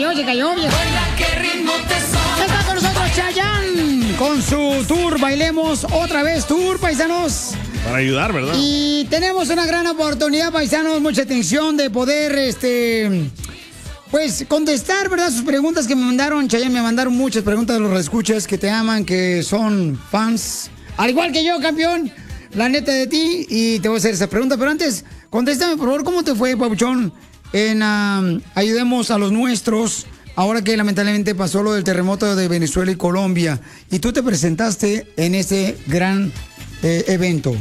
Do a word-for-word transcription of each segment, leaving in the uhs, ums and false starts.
cayó, se cayó, viejo. Está con nosotros Chayanne con su tour Bailemos Otra Vez Tour, paisanos. Para ayudar, ¿verdad? Y tenemos una gran oportunidad, paisanos, mucha atención de poder, este... Pues contestar, ¿verdad? Sus preguntas que me mandaron, Chayanne, me mandaron muchas preguntas de los escuchas que te aman, que son fans. Al igual que yo, campeón, la neta de ti, y te voy a hacer esa pregunta. Pero antes, contéstame, por favor, ¿cómo te fue, papuchón, en um, Ayudemos a los Nuestros, ahora que lamentablemente pasó lo del terremoto de Venezuela y Colombia, y tú te presentaste en ese gran eh, evento?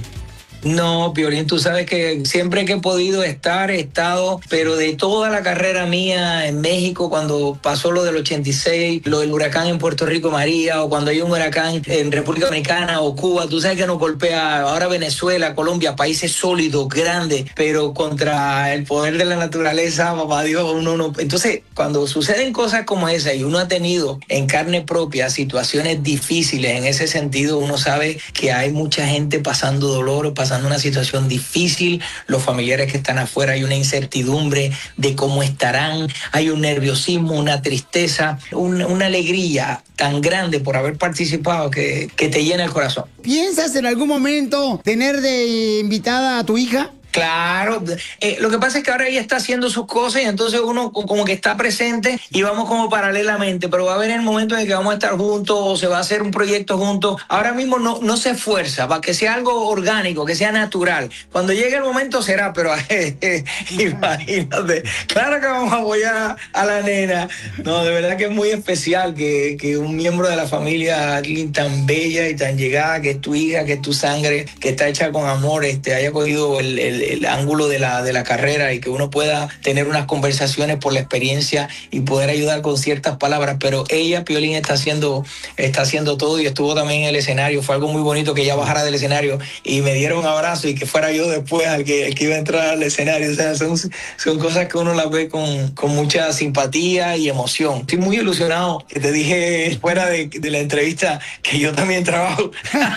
No, Piolín, tú sabes que siempre que he podido estar, he estado, pero de toda la carrera mía en México, cuando pasó lo del ochenta y seis, lo del huracán en Puerto Rico, María, o cuando hay un huracán en República Dominicana o Cuba, tú sabes que nos golpea ahora Venezuela, Colombia, países sólidos, grandes, pero contra el poder de la naturaleza, papá Dios, uno no... Entonces, cuando suceden cosas como esa y uno ha tenido en carne propia situaciones difíciles en ese sentido, uno sabe que hay mucha gente pasando dolor, pasando pasando una situación difícil, los familiares que están afuera, hay una incertidumbre de cómo estarán, hay un nerviosismo, una tristeza, un, una alegría tan grande por haber participado que, que te llena el corazón. ¿Piensas en algún momento tener de invitada a tu hija? Claro, eh, lo que pasa es que ahora ella está haciendo sus cosas y entonces uno como que está presente y vamos como paralelamente, pero va a haber el momento en el que vamos a estar juntos o se va a hacer un proyecto juntos. Ahora mismo no, no se esfuerza para que sea algo orgánico, que sea natural. Cuando llegue el momento será, pero eh, eh, imagínate, claro que vamos a apoyar a la nena. No, de verdad que es muy especial que, que un miembro de la familia, alguien tan bella y tan llegada, que es tu hija, que es tu sangre, que está hecha con amor, este, haya cogido el, el el ángulo de la, de la carrera y que uno pueda tener unas conversaciones por la experiencia y poder ayudar con ciertas palabras, pero ella, Piolín, está haciendo, está haciendo todo y estuvo también en el escenario. Fue algo muy bonito que ella bajara del escenario y me diera un abrazo y que fuera yo después el que, el que iba a entrar al escenario. O sea, son, son cosas que uno las ve con, con mucha simpatía y emoción. Estoy muy ilusionado, que te dije fuera de, de la entrevista que yo también trabajo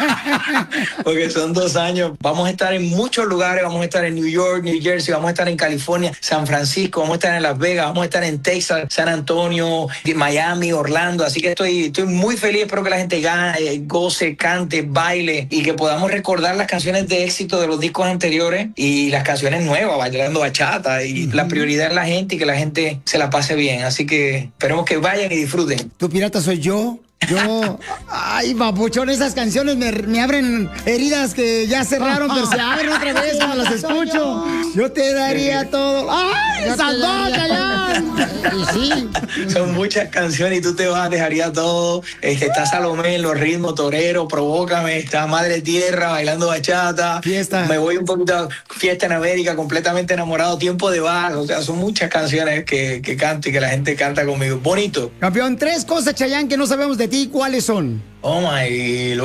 porque son dos años. Vamos a estar en muchos lugares, vamos a estar en New York, New Jersey, vamos a estar en California, San Francisco, vamos a estar en Las Vegas, vamos a estar en Texas, San Antonio, Miami, Orlando, así que estoy, estoy muy feliz, espero que la gente gane, goce, cante, baile y que podamos recordar las canciones de éxito de los discos anteriores y las canciones nuevas, bailando bachata y uh-huh. La prioridad es la gente y que la gente se la pase bien, así que esperemos que vayan y disfruten. ¿Tu pirata soy yo? Yo, ay, papuchón, esas canciones me, me abren heridas que ya cerraron, pero se abren otra vez cuando las escucho. Yo te daría todo. ¡Ay, salvaje, Y sí, son muchas canciones y tú te vas, dejaría todo. Este, está Salomé en los ritmos, Torero, Provócame, está Madre Tierra, bailando bachata. Fiesta. Me voy un poquito a Fiesta en América, completamente enamorado, Tiempo de Bar. O sea, son muchas canciones que, que canto y que la gente canta conmigo. Bonito. Campeón, tres cosas, Chayanne, que no sabemos de ti, ¿cuáles son? Oh my